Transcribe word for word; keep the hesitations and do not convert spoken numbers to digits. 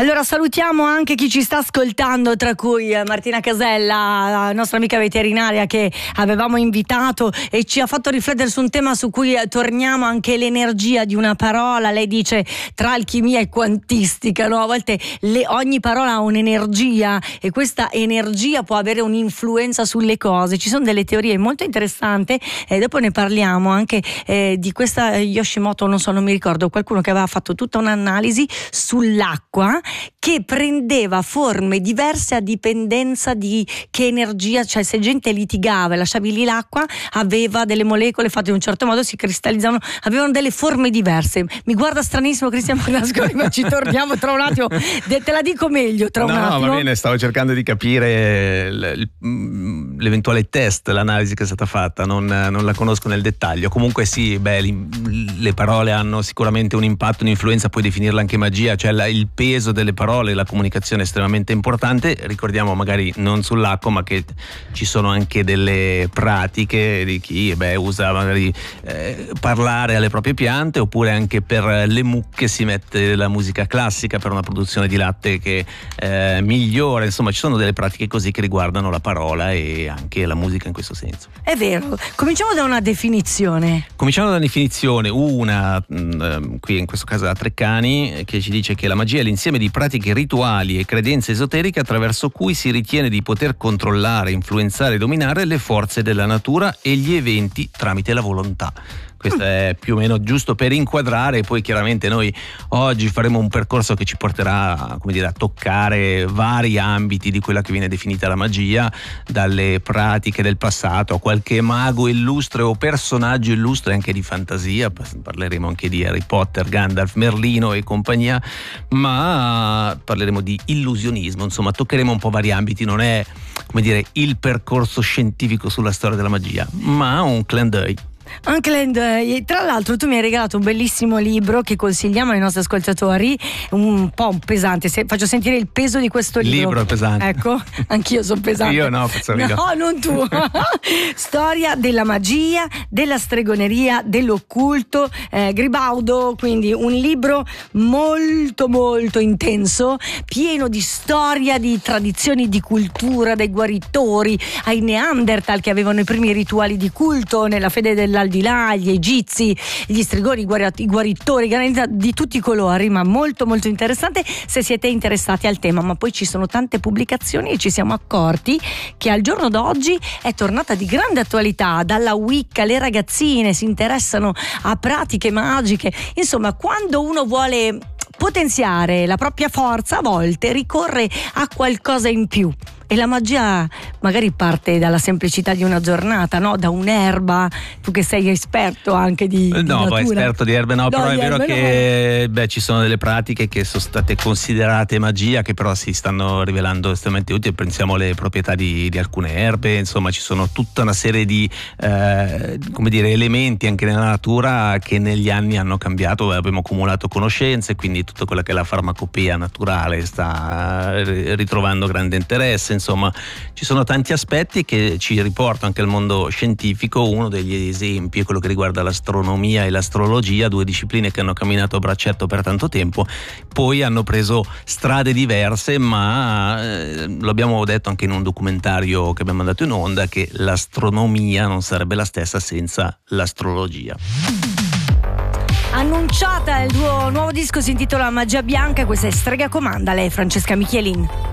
Allora salutiamo anche chi ci sta ascoltando, tra cui Martina Casella, la nostra amica veterinaria che avevamo invitato e ci ha fatto riflettere su un tema su cui torniamo, anche l'energia di una parola. Lei dice tra alchimia e quantistica, no? A volte le, ogni parola ha un'energia e questa energia può avere un'influenza sulle cose. Ci sono delle teorie molto interessanti e dopo ne parliamo anche eh, di questa Yoshimoto, non so, non mi ricordo, qualcuno che aveva fatto tutta un'analisi sull'acqua che prendeva forme diverse a dipendenza di che energia, cioè se gente litigava e lasciavi lì l'acqua aveva delle molecole fatte in un certo modo, si cristallizzavano, avevano delle forme diverse. Mi guarda stranissimo Cristian Magnascoli, ma ci torniamo tra un attimo, te la dico meglio tra un no, attimo. No, va bene, stavo cercando di capire l'eventuale test, l'analisi che è stata fatta, non, non la conosco nel dettaglio. Comunque sì, beh, le parole hanno sicuramente un impatto, un'influenza, puoi definirla anche magia, cioè la, il peso delle parole, la comunicazione è estremamente importante. Ricordiamo magari non sull'acqua, ma che ci sono anche delle pratiche di chi beh, usa magari eh, parlare alle proprie piante, oppure anche per le mucche si mette la musica classica per una produzione di latte che eh, migliora. Insomma, ci sono delle pratiche così che riguardano la parola e anche la musica in questo senso. È vero. Cominciamo da una definizione. Cominciamo da una definizione, una mh, qui in questo caso da Treccani, che ci dice che la magia è l'insieme di pratiche rituali e credenze esoteriche attraverso cui si ritiene di poter controllare, influenzare e dominare le forze della natura e gli eventi tramite la volontà. Questo è più o meno giusto per inquadrare. Poi chiaramente noi oggi faremo un percorso che ci porterà, come dire, a toccare vari ambiti di quella che viene definita la magia, dalle pratiche del passato a qualche mago illustre o personaggio illustre anche di fantasia. Parleremo anche di Harry Potter, Gandalf, Merlino e compagnia, ma parleremo di illusionismo. Insomma, toccheremo un po' vari ambiti. Non è, come dire, il percorso scientifico sulla storia della magia, ma un clin d'œil. Anche tra l'altro tu mi hai regalato un bellissimo libro che consigliamo ai nostri ascoltatori, un po' pesante. Se, faccio sentire il peso di questo libro. Il libro è pesante. Ecco, anch'io sono pesante. Io no, no, no, non tu. Storia della magia, della stregoneria, dell'occulto, eh, Gribaudo, quindi un libro molto molto intenso, pieno di storia, di tradizioni, di cultura, dai guaritori ai Neanderthal che avevano i primi rituali di culto nella fede della al di là, gli egizi, gli stregoni, i guaritori, di tutti i colori, ma molto molto interessante se siete interessati al tema. Ma poi ci sono tante pubblicazioni e ci siamo accorti che al giorno d'oggi è tornata di grande attualità. Dalla Wicca le ragazzine si interessano a pratiche magiche. Insomma, quando uno vuole potenziare la propria forza, a volte ricorre a qualcosa in più. E la magia magari parte dalla semplicità di una giornata, no? Da un'erba, tu che sei esperto anche di, di no, natura. No, esperto di erbe no, no però è vero che no. beh, ci sono delle pratiche che sono state considerate magia, che però si stanno rivelando estremamente utili. Pensiamo alle proprietà di, di alcune erbe, insomma ci sono tutta una serie di eh, come dire, elementi anche nella natura che negli anni hanno cambiato. Abbiamo accumulato conoscenze, quindi tutta quella che è la farmacopea naturale sta ritrovando grande interesse. Insomma, ci sono tanti aspetti che ci riportano anche al mondo scientifico. Uno degli esempi è quello che riguarda l'astronomia e l'astrologia, due discipline che hanno camminato a braccetto per tanto tempo, poi hanno preso strade diverse, ma eh, lo abbiamo detto anche in un documentario che abbiamo mandato in onda, che l'astronomia non sarebbe la stessa senza l'astrologia. Annunciata il tuo nuovo disco, si intitola Magia Bianca, questa è Strega Comanda, lei è Francesca Michelin.